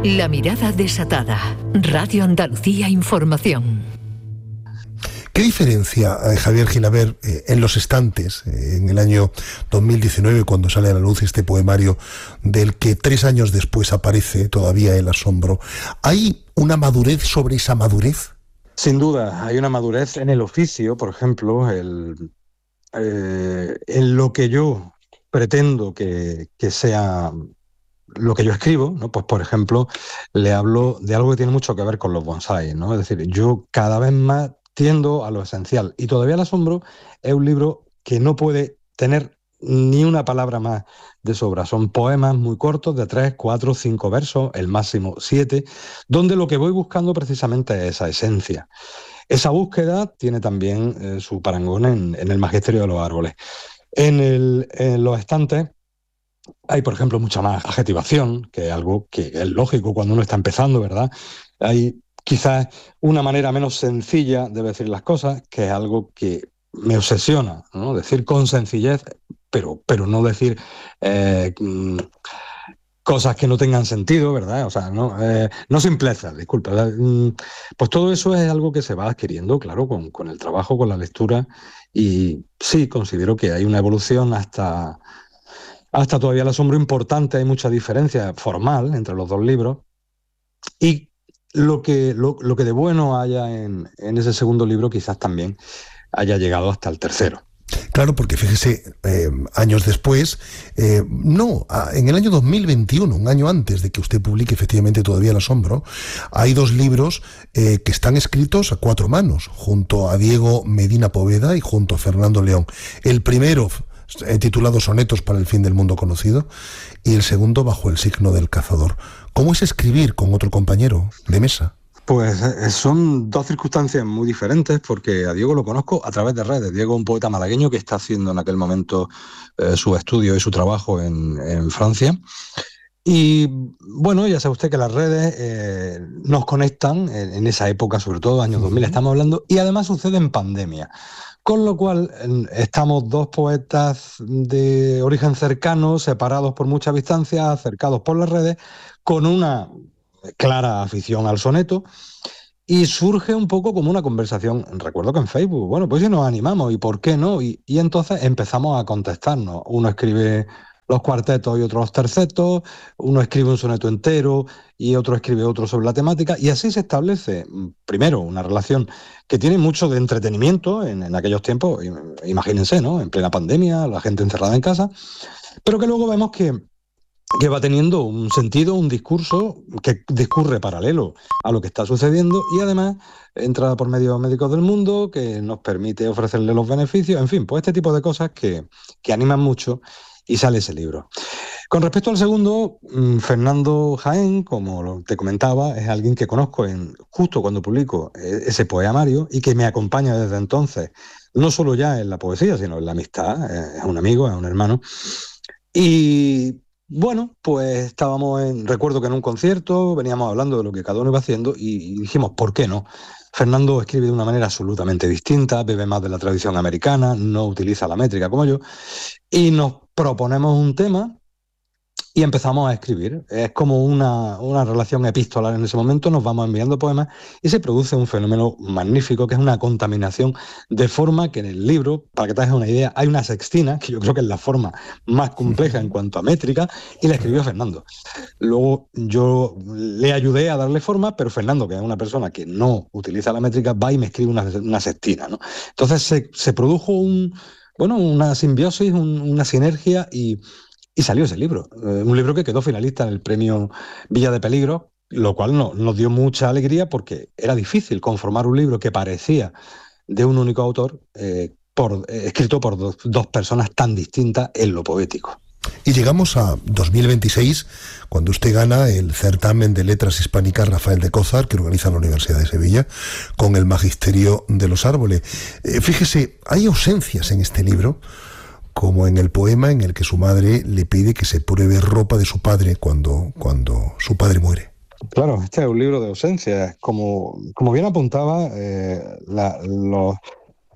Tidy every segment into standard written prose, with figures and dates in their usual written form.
La mirada desatada. Radio Andalucía Información. ¿Qué diferencia, Javier Gilabert, en los estantes, en el año 2019, cuando sale a la luz este poemario, del que 3 años después aparece todavía El asombro? ¿Hay una madurez sobre esa madurez? Sin duda, hay una madurez en el oficio, por ejemplo, en lo que yo pretendo que sea lo que yo escribo, ¿no? Pues, por ejemplo, le hablo de algo que tiene mucho que ver con los bonsáis, ¿no? Es decir, yo cada vez más tiendo a lo esencial. Y todavía El asombro es un libro que no puede tener ni una palabra más de sobra. Son poemas muy cortos, de 3, 4, 5 versos, el máximo 7, donde lo que voy buscando precisamente es esa esencia. Esa búsqueda tiene también su parangón en el Magisterio de los árboles. En los estantes hay, por ejemplo, mucha más adjetivación, que es algo que es lógico cuando uno está empezando, ¿verdad? Hay quizás una manera menos sencilla de decir las cosas, que es algo que me obsesiona, ¿no? Decir con sencillez, pero no decir cosas que no tengan sentido, ¿verdad? O sea, no simplezas, disculpa. Pues todo eso es algo que se va adquiriendo, claro, con el trabajo, con la lectura, y sí, considero que hay una evolución hasta todavía El asombro importante. Hay mucha diferencia formal entre los dos libros, y lo que de bueno haya en ese segundo libro quizás también haya llegado hasta el tercero. Claro, porque fíjese, años después, en el año 2021, un año antes de que usted publique efectivamente todavía El asombro, hay 2 libros que están escritos a 4 manos, junto a Diego Medina Poveda y junto a Fernando León. El primero titulado Sonetos para el fin del mundo conocido, y el segundo Bajo el signo del cazador. ¿Cómo es escribir con otro compañero de mesa? Pues son 2 circunstancias muy diferentes, porque a Diego lo conozco a través de redes. Diego es un poeta malagueño que está haciendo en aquel momento su estudio y su trabajo en Francia. Y bueno, ya sabe usted que las redes nos conectan en esa época, sobre todo años 2000 estamos hablando, y además sucede en pandemia. Con lo cual estamos 2 poetas de origen cercano, separados por mucha distancia, acercados por las redes, con una clara afición al soneto, y surge un poco como una conversación. Recuerdo que en Facebook, bueno, pues si nos animamos, ¿y por qué no? Y entonces empezamos a contestarnos. Uno escribe los cuartetos y otro los tercetos, uno escribe un soneto entero y otro escribe otro sobre la temática, y así se establece, primero, una relación que tiene mucho de entretenimiento en aquellos tiempos, imagínense, ¿no? En plena pandemia, la gente encerrada en casa, pero que luego vemos que va teniendo un sentido, un discurso que discurre paralelo a lo que está sucediendo, y además entra por medio Médicos del Mundo, que nos permite ofrecerle los beneficios, en fin, pues este tipo de cosas que animan mucho, y sale ese libro. Con respecto al segundo, Fernando Jaén, como te comentaba, es alguien que conozco justo cuando publico ese poemario, y que me acompaña desde entonces, no solo ya en la poesía, sino en la amistad. Es un amigo, es un hermano. Y bueno, pues recuerdo que en un concierto veníamos hablando de lo que cada uno iba haciendo, y dijimos, ¿por qué no? Fernando escribe de una manera absolutamente distinta, bebe más de la tradición americana, no utiliza la métrica como yo, y nos proponemos un tema y empezamos a escribir. Es como una relación epistolar en ese momento, nos vamos enviando poemas y se produce un fenómeno magnífico, que es una contaminación, de forma que en el libro, para que te hagas una idea, hay una sextina, que yo creo que es la forma más compleja en cuanto a métrica, y la escribió Fernando. Luego yo le ayudé a darle forma, pero Fernando, que es una persona que no utiliza la métrica, va y me escribe una sextina, ¿no? Entonces se produjo una simbiosis, una sinergia, y salió ese libro. Un libro que quedó finalista en el premio Villa de Peligro, lo cual nos dio mucha alegría, porque era difícil conformar un libro que parecía de un único autor, escrito por dos personas tan distintas en lo poético. Y llegamos a 2026, cuando usted gana el certamen de letras hispánicas Rafael de Cózar, que organiza la Universidad de Sevilla, con el Magisterio de los Árboles. Fíjese, hay ausencias en este libro, como en el poema en el que su madre le pide que se pruebe ropa de su padre cuando su padre muere. Claro, este es un libro de ausencias. Como bien apuntaba,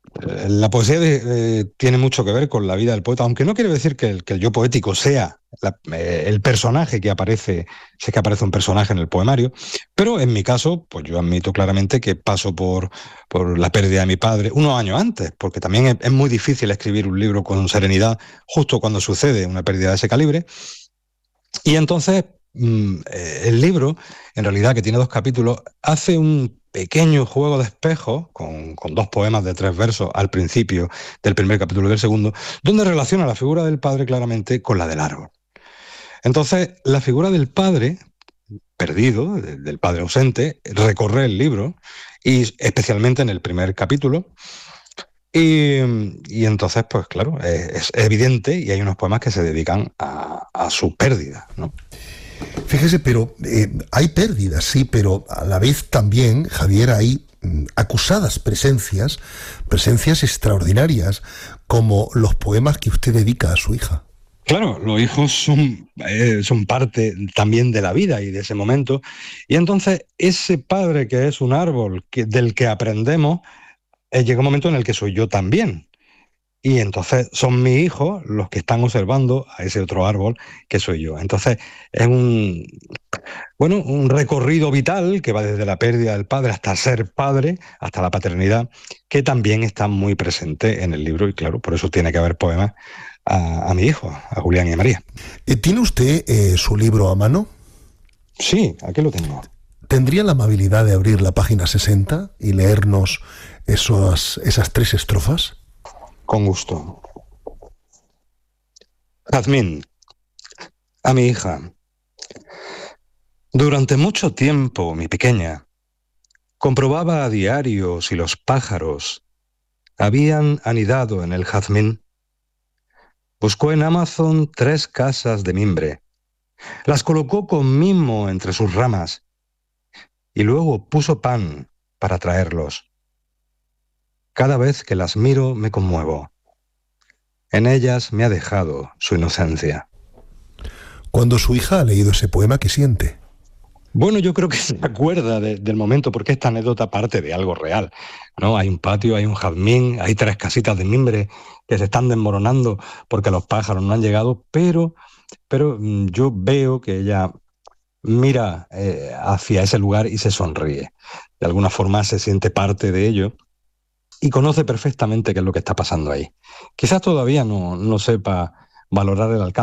La poesía tiene mucho que ver con la vida del poeta, aunque no quiere decir que el yo poético sea el personaje que aparece, sé que aparece un personaje en el poemario, pero en mi caso, pues yo admito claramente que paso por la pérdida de mi padre unos años antes, porque también es muy difícil escribir un libro con serenidad justo cuando sucede una pérdida de ese calibre. Y entonces el libro, en realidad, que tiene 2 capítulos, hace un pequeño juego de espejos con 2 poemas de 3 versos al principio del primer capítulo y del segundo, donde relaciona la figura del padre claramente con la del árbol. Entonces, la figura del padre perdido, del padre ausente, recorre el libro, y especialmente en el primer capítulo. Y entonces, pues claro, es evidente, y hay unos poemas que se dedican a su pérdida, ¿no? Fíjese, pero hay pérdidas, sí, pero a la vez también, Javier, hay acusadas presencias extraordinarias, como los poemas que usted dedica a su hija. Claro, los hijos son parte también de la vida y de ese momento. Y entonces ese padre que es un árbol del que aprendemos, llega un momento en el que soy yo también. Y entonces son mis hijos los que están observando a ese otro árbol que soy yo. Entonces es un recorrido vital que va desde la pérdida del padre hasta ser padre, hasta la paternidad, que también está muy presente en el libro. Y claro, por eso tiene que haber poemas a mi hijo, a Julián y a María. ¿Tiene usted su libro a mano? Sí, aquí lo tengo. ¿Tendría la amabilidad de abrir la página 60 y leernos esas 3 estrofas? Con gusto. Jazmín, a mi hija. Durante mucho tiempo, mi pequeña, comprobaba a diario si los pájaros habían anidado en el jazmín. Buscó en Amazon 3 casas de mimbre, las colocó con mimo entre sus ramas y luego puso pan para traerlos. Cada vez que las miro me conmuevo. En ellas me ha dejado su inocencia. Cuando su hija ha leído ese poema, ¿qué siente? Bueno, yo creo que se acuerda del momento, porque esta anécdota parte de algo real, ¿no? Hay un patio, hay un jazmín, hay 3 casitas de mimbre que se están desmoronando porque los pájaros no han llegado, pero yo veo que ella mira hacia ese lugar y se sonríe. De alguna forma se siente parte de ello y conoce perfectamente qué es lo que está pasando ahí. Quizás todavía no sepa valorar el alcance